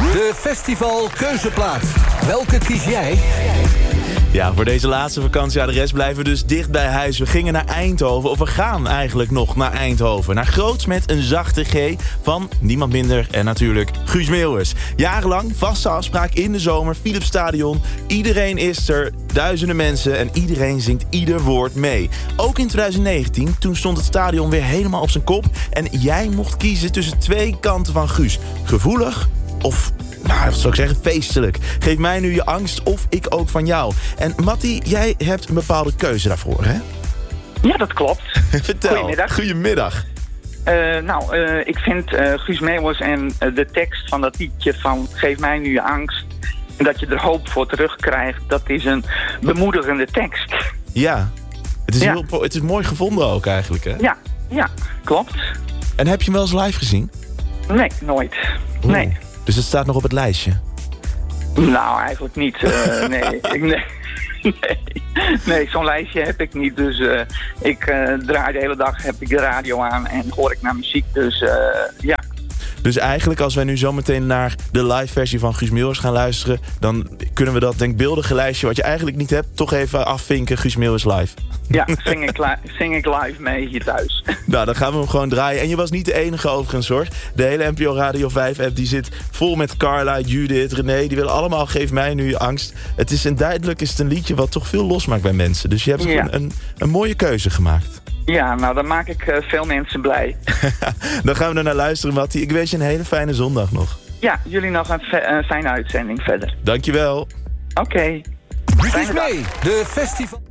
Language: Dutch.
De Festival Keuzeplaat. Welke kies jij? Ja, voor deze laatste vakantieadres blijven we dus dicht bij huis. We gingen naar Eindhoven, of we gaan eigenlijk nog naar Eindhoven. Naar Groots met een zachte G van niemand minder en natuurlijk Guus Meeuwis. Jarenlang vaste afspraak in de zomer, Philipsstadion. Iedereen is er, duizenden mensen en iedereen zingt ieder woord mee. Ook in 2019, toen stond het stadion weer helemaal op zijn kop. En jij mocht kiezen tussen twee kanten van Guus. Gevoelig of... nou, wat zou ik zeggen, feestelijk. Geef mij nu je angst of ik ook van jou. En Mattie, jij hebt een bepaalde keuze daarvoor, hè? Ja, dat klopt. Vertel. Goedemiddag. Goedemiddag. Ik vind Guus Meeuwis en de tekst van dat liedje van Geef mij nu je angst... en dat je er hoop voor terugkrijgt, dat is een bemoedigende tekst. Ja, het is mooi gevonden ook eigenlijk, hè? Ja, klopt. En heb je hem wel eens live gezien? Nee, nooit. Oeh. Nee. Dus het staat nog op het lijstje? Nou, eigenlijk niet. Nee, zo'n lijstje heb ik niet. Dus ik draai de hele dag, heb ik de radio aan en hoor ik naar muziek. Dus ja. Dus eigenlijk als wij nu zometeen naar de live versie van Guus Meeuwis gaan luisteren... dan kunnen we dat denkbeeldige lijstje wat je eigenlijk niet hebt... toch even afvinken, Guus Meeuwis live. Ja, zing ik live mee hier thuis. Nou, dan gaan we hem gewoon draaien. En je was niet de enige overigens, hoor. De hele NPO Radio 5-app die zit vol met Carla, Judith, René. Die willen allemaal Geef mij nu je angst. Het is duidelijk is het een liedje wat toch veel losmaakt bij mensen. Dus je hebt gewoon een mooie keuze gemaakt. Ja, nou dan maak ik veel mensen blij. Dan gaan we er naar luisteren, Mattie. Ik wens je een hele fijne zondag nog. Ja, jullie nog een fijne uitzending verder. Dankjewel. Oké. Kies mee, de Festival...